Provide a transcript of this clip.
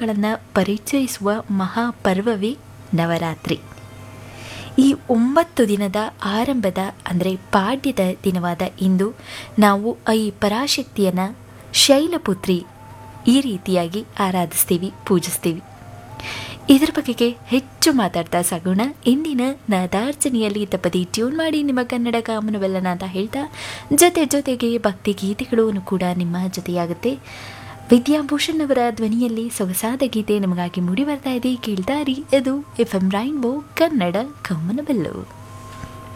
ತತ್ವಗಳನ್ನು ಪರಿಚಯಿಸುವ ಮಹಾಪರ್ವವೇ ನವರಾತ್ರಿ. ಈ 9 ದಿನದ ಆರಂಭದ ಅಂದರೆ ಪಾಡ್ಯದ ದಿನವಾದ ಇಂದು ನಾವು ಈ ಪರಾಶಕ್ತಿಯನ್ನು ಶೈಲಪುತ್ರಿ ಈ ರೀತಿಯಾಗಿ ಆರಾಧಿಸ್ತೀವಿ, ಪೂಜಿಸ್ತೀವಿ. ಇದರ ಬಗೆಗೆ ಹೆಚ್ಚು ಮಾತಾಡ್ತಾ ಸಾಗೋಣ. ಇಂದಿನ ನಾದಾರ್ಚನೆಯಲ್ಲಿ ತಪ್ಪದಿ ಟ್ಯೂನ್ ಮಾಡಿ ನಿಮ್ಮ ಕನ್ನಡ ಕಾಮನವೆಲ್ಲನ ಅಂತ ಹೇಳ್ತಾ ಜೊತೆಗೆ ಭಕ್ತಿ ಗೀತೆಗಳು ಕೂಡ ನಿಮ್ಮ ಜೊತೆಯಾಗುತ್ತೆ. ವಿದ್ಯಾಭೂಷಣ್ ಅವರ ಧ್ವನಿಯಲ್ಲಿ ಸೊಗಸಾದ ಗೀತೆ ನಮಗಾಗಿ ಮೂಡಿ ಬರ್ತಾ ಇದೆ. ಕೇಳ್ತಾರಿ, ಇದು FM ರೈನ್ಬೋ ಕನ್ನಡ ಕಾಮನವೆಲ್ಲು.